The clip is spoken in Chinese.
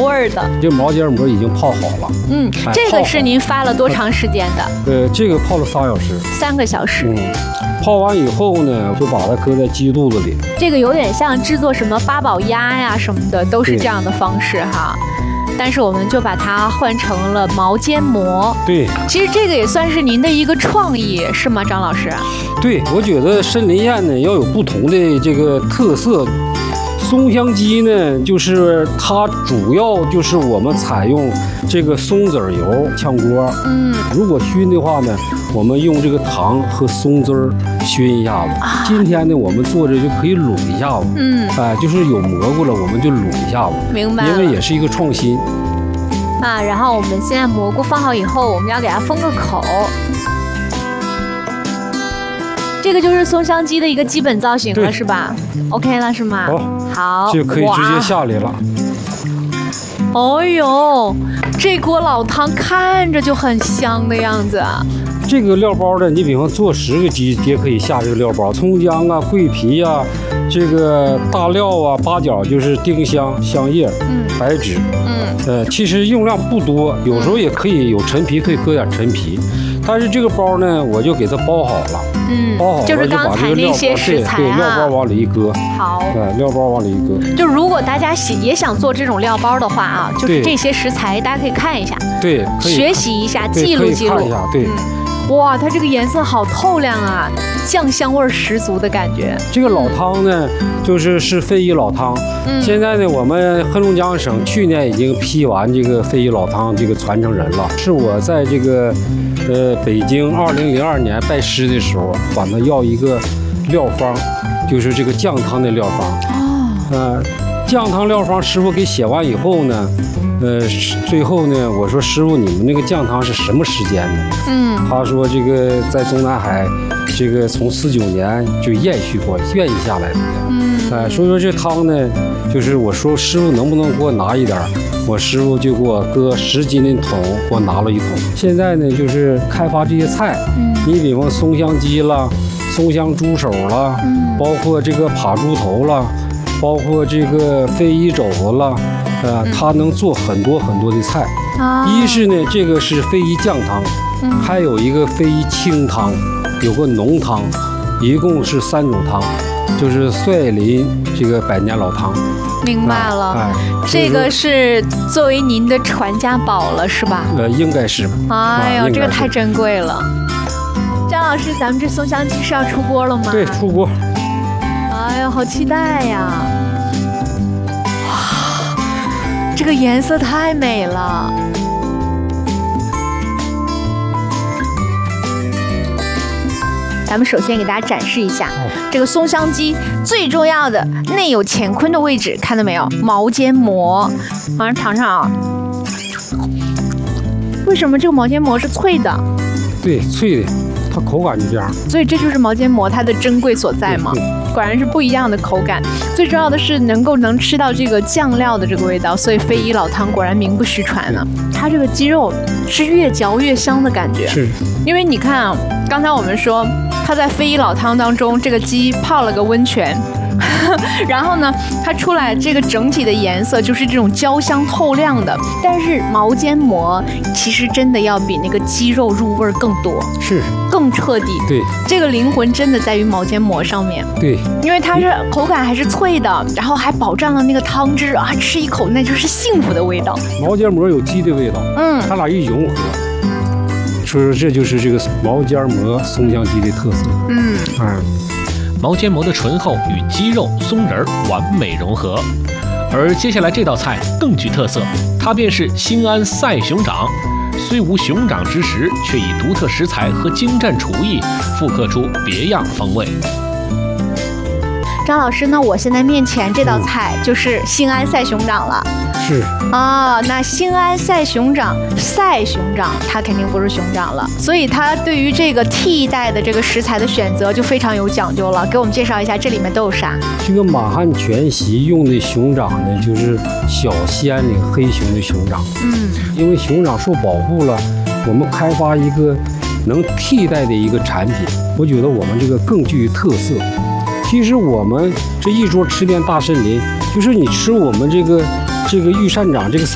味的。 这毛尖馍已经泡好了。 这个是您发了多长时间的？ 这个泡了3小时。 3个小时。 泡完以后呢，就把它搁在鸡肚子里。 这个有点像制作什么八宝鸭呀什么的，都是这样的方式哈。但是我们就把它换成了毛尖馍。对，其实这个也算是您的一个创意，是吗，张老师？ 对，我觉得参林县呢要有不同的这个特色。松香鸡呢，就是它主要就是我们采用这个松子油炝锅。如果熏的话呢，我们用这个糖和松汁儿熏一下子。今天呢，我们做这就可以卤一下子。就是有蘑菇了，我们就卤一下子。 明白了。 因为也是一个创新。 然后我们现在蘑菇放好以后，我们要给它封个口。这个就是松香鸡的一个基本造型了，是吧 ？OK 了是吗？好， 就可以直接下里了。 哦呦，这锅老汤看着就很香的样子。 这个料包呢，你比方做10个鸡也可以下这个料包，葱姜啊、桂皮啊、这个大料啊、八角就是丁香、香叶、白芷。其实用量不多，有时候也可以有陈皮，可以搁点陈皮。但是这个包呢，我就给它包好了。包好了就是刚才那些食材对，料包往里一搁。 好。 料包往里一搁。 就如果大家也想做这种料包的话啊，就是这些食材大家可以看一下。 对，可以学习一下，记录记录。 看一下，对。 哇，它这个颜色好透亮啊，酱香味十足的感觉。 这个老汤呢，是非遗老汤。现在呢，我们黑龙江省去年已经批完这个非遗老汤这个传承人了。是我在这个北京2002年拜师的时候，管他要一个料方，就是这个酱汤的料方。酱汤料方师傅给写完以后呢，最后呢，我说师傅，你们那个酱汤是什么时间呢？他说这个在中南海，这个从49年就延续下来的。所以说这汤呢，就是我说师傅能不能给我拿一点，我师傅就给我搁10斤的桶，给我拿了1桶。现在呢，就是开发这些菜，你比方松香鸡啦、松香猪手啦，包括这个扒猪头啦。包括这个非遗肘子了，它能做很多很多的菜。一是呢，这个是非遗酱汤，还有一个非遗清汤，有个浓汤，一共是3种汤，就是率林这个百年老汤。 明白了，这个是作为您的传家宝了，是吧？ 应该是。 哎呦，这个太珍贵了。张老师，咱们这松香鸡是要出锅了吗？ 对，出锅。 哎呀，好期待呀！哇，这个颜色太美了。咱们首先给大家展示一下这个松香鸡最重要的内有乾坤的位置，看到没有？毛尖馍，马上尝尝啊！为什么这个毛尖馍是脆的？ 对，脆的，它口感就这样。 所以这就是毛尖馍它的珍贵所在嘛。果然是不一样的口感，最重要的是能吃到这个酱料的这个味道，所以非遗老汤果然名不虚传了。它这个鸡肉是越嚼越香的感觉， 是因为你看啊，刚才我们说它在非遗老汤当中，这个鸡泡了个温泉。然后呢，它出来这个整体的颜色就是这种焦香透亮的，但是毛尖馍其实真的要比那个鸡肉入味更多， 是更彻底。 对， 这个灵魂真的在于毛尖馍上面。 对， 因为它是口感还是脆的，然后还保障了那个汤汁啊，吃一口那就是幸福的味道。 毛尖馍有鸡的味道，它俩一融合，所以说这就是这个毛尖馍松香鸡的特色。 毛尖馍的醇厚与鸡肉、松仁完美融合，而接下来这道菜更具特色，它便是兴安赛熊掌。虽无熊掌之实，却以独特食材和精湛厨艺复刻出别样风味。 张老师呢，我现在面前这道菜就是兴安赛熊掌了。 是啊，那兴安赛熊掌，它肯定不是熊掌了，所以它对于这个替代的这个食材的选择就非常有讲究了。给我们介绍一下这里面都有啥？ 这个马汉全席用的熊掌呢，就是小西安岭黑熊的熊掌。因为熊掌受保护了，我们开发一个能替代的一个产品，我觉得我们这个更具特色。其实我们这一桌吃遍大森林，就是你吃我们这个御膳掌这个